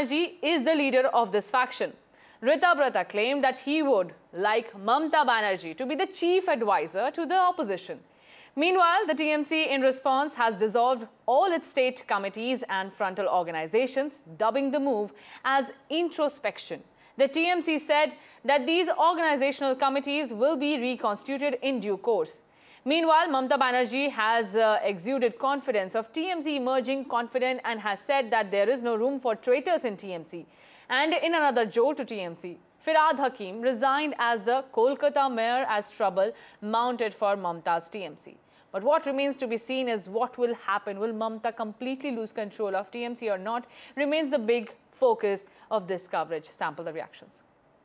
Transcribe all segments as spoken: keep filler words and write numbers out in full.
Banerjee is the leader of this faction. Ritabrata claimed that he would like Mamata Banerjee to be the chief advisor to the opposition. Meanwhile, the T M C in response has dissolved all its state committees and frontal organizations, dubbing the move as introspection. The T M C said that these organizational committees will be reconstituted in due course. Meanwhile, Mamata Banerjee has uh, exuded confidence of T M C emerging confident and has said that there is no room for traitors in T M C. And in another jolt to T M C, Firhad Hakim resigned as the Kolkata mayor as trouble mounted for Mamata's T M C. But what remains to be seen is what will happen. Will Mamata completely lose control of T M C or not remains the big focus of this coverage. Sample the reactions.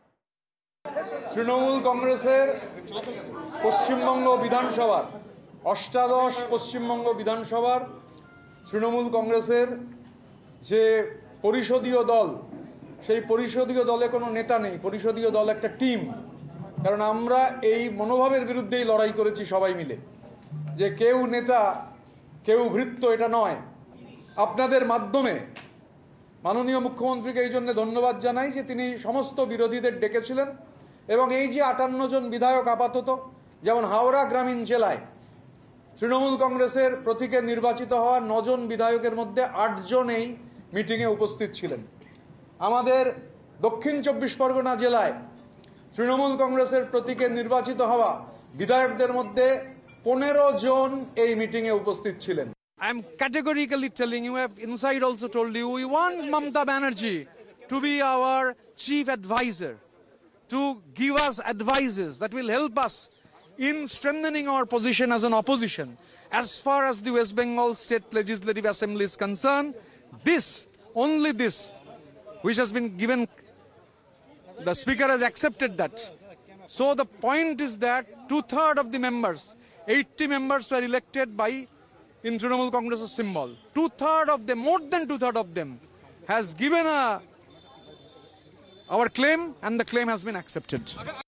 Trinamool কংগ্রেসের পশ্চিমবঙ্গ বিধানসভার অষ্টাদশ পশ্চিমবঙ্গ বিধানসভার তৃণমূল কংগ্রেসের যে পরিষদীয় দল সেই পরিষদীয় দলে কোনো নেতা নেই, পরিষদীয় দল একটা টিম। কারণ আমরা এই মনোভাবের বিরুদ্ধেই লড়াই করেছি সবাই মিলে, যে কেউ নেতা কেউ ভৃত্য, এটা নয়। আপনাদের মাধ্যমে মাননীয় মুখ্যমন্ত্রীকে এই জন্য ধন্যবাদ জানাই যে তিনি সমস্ত বিরোধীদের ডেকেছিলেন এবং এই যে আটান্ন জন বিধায়ক আপাতত, যেমন হাওড়া গ্রামীণ জেলায় তৃণমূল কংগ্রেসের প্রতীকে নির্বাচিত হওয়া নজন বিধায়কের মধ্যে আটজন এই মিটিংয়ে উপস্থিত ছিলেন। আমাদের দক্ষিণ চব্বিশ পরগনা জেলায় তৃণমূল কংগ্রেসের প্রতীকে নির্বাচিত হওয়া বিধায়কদের মধ্যে পনেরো জন এই মিটিংয়ে উপস্থিত ছিলেন। I am categorically telling you, I have inside also told you, we want Mamata Banerjee to be our chief advisor, to give us advices that will help us in strengthening our position as an opposition. As far as the West Bengal State Legislative Assembly is concerned, this, only this, which has been given, the Speaker has accepted that. So the point is that two-thirds of the members, eighty members were elected by in Trinamool Congress's symbol. Two-thirds of them, more than two-thirds of them, has given a, our claim and the claim has been accepted.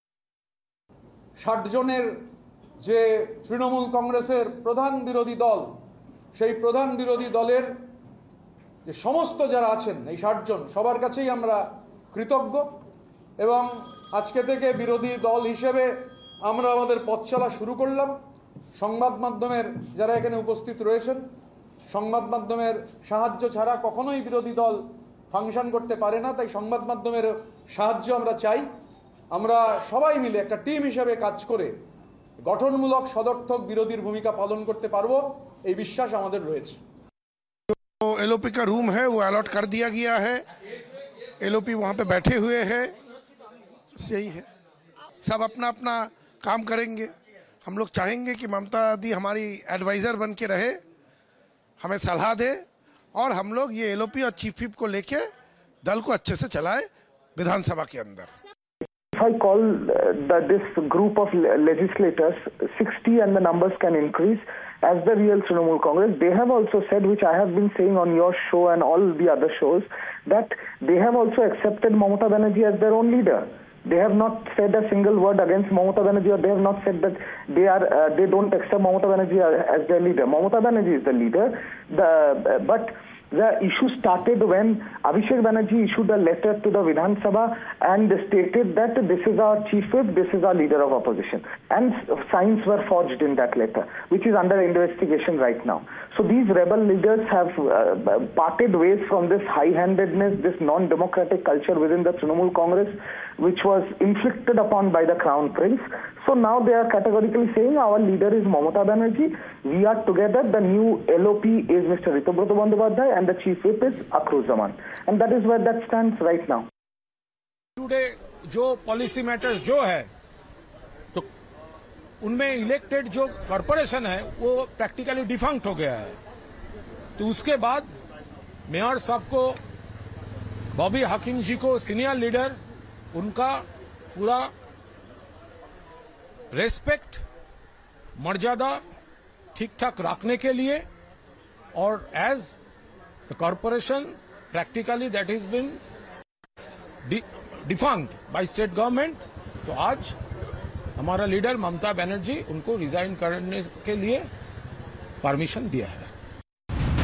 ষাট জনের যে তৃণমূল কংগ্রেসের প্রধান বিরোধী দল, সেই প্রধান বিরোধী দলের যে সমস্ত যারা আছেন এই ষাট জন সবার কাছেই আমরা কৃতজ্ঞ এবং আজকে থেকে বিরোধী দল হিসেবে আমরা আমাদের পথ চলা শুরু করলাম। সংবাদ মাধ্যমের যারা এখানে উপস্থিত রয়েছেন, সংবাদ মাধ্যমের সাহায্য ছাড়া কখনোই বিরোধী দল ফাংশন করতে পারে না, তাই সংবাদ মাধ্যমের সাহায্য আমরা চাই। আমরা সবাই মিলে একটা টিম হিসেবে কাজ করে গঠনমূলক সদর্থক বিরোধীর ভূমিকা পালন করতে পারবো, এই বিশ্বাস আমাদের রয়েছে। एलओपी का रूम है वो अलॉट कर दिया गया है, एलओपी वहाँ पे बैठे हुए हैं, यही है, सब अपना अपना काम करेंगे। हम लोग चाहेंगे कि ममता दी हमारी एडवाइज़र बन के रहे, हमें सलाह दे और हम लोग ये एलओपी और चीफ व्हिप को लेके दल को अच्छे से चलाए विधानसभा के अंदर। If I call uh, the, this group of legislators sixty and the numbers can increase as the real Trinamool Congress, they have also said, which I have been saying on your show and all the other shows, that they have also accepted Mamata Banerjee as their own leader. They have not said a single word against Mamata Banerjee, or they have not said that they are uh, they don't accept Mamata Banerjee as their leader. Mamata Banerjee is the leader. The uh, but the issue started when Abhishek Banerjee issued a letter to the Vidhan Sabha and stated that this is our chief whip, this is our leader of opposition, and signs were forged in that letter, which is under investigation right now. So these rebel leaders have uh, parted ways from this high-handedness, this non-democratic culture within the Trinamool Congress, which was inflicted upon by the Crown Prince. So now they are categorically saying our leader is Mamata Banerjee, we are together, the new L O P is Mister Ritabrata Bandyopadhyay and the chief whip is Akhruj Zaman. And that is where that stands right now. Today जो policy matters जो है तो उनमें elected जो corporation है वो practically defunct हो गया है। तो उसके बाद मेयर साहब को, बॉबी हाकिम जी को सीनियर लीडर, उनका पूरा रेस्पेक्ट मर्यादा ठीक ठाक रखने के लिए और as the corporation practically that is been defunct by state government, तो आज हमारा लीडर ममता बनर्जी उनको रिजाइन करने के लिए परमिशन दिया है।